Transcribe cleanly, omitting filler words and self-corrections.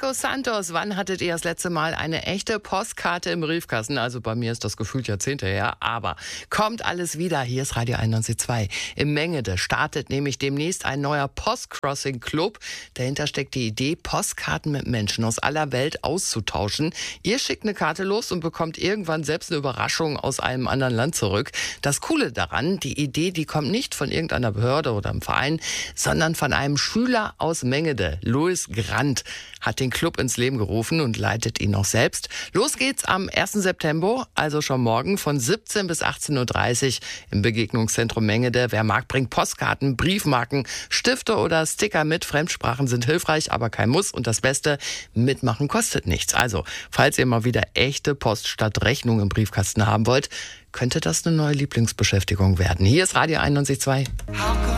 Hallo Santos, wann hattet ihr das letzte Mal eine echte Postkarte im Briefkasten? Also bei mir ist das gefühlt Jahrzehnte her, aber kommt alles wieder. Hier ist Radio 91.2. Im Mengede startet nämlich demnächst ein neuer Postcrossing-Club. Dahinter steckt die Idee, Postkarten mit Menschen aus aller Welt auszutauschen. Ihr schickt eine Karte los und bekommt irgendwann selbst eine Überraschung aus einem anderen Land zurück. Das Coole daran, die Idee, die kommt nicht von irgendeiner Behörde oder einem Verein, sondern von einem Schüler aus Mengede. Louis Grant hat den Club ins Leben gerufen und leitet ihn auch selbst. Los geht's am 1. September, also schon morgen von 17 bis 18.30 Uhr im Begegnungszentrum Mengede. Wer mag, bringt Postkarten, Briefmarken, Stifte oder Sticker mit. Fremdsprachen sind hilfreich, aber kein Muss. Und das Beste, mitmachen kostet nichts. Also, falls ihr mal wieder echte Post statt Rechnung im Briefkasten haben wollt, könnte das eine neue Lieblingsbeschäftigung werden. Hier ist Radio 91.2.